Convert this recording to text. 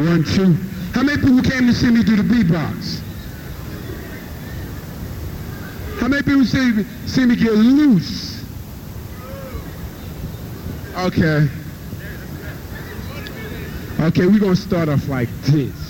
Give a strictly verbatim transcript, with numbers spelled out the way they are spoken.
One, two. How many people came to see me do the beatbox? How many people see me, see me get loose? Okay. Okay, we're going to start off like this.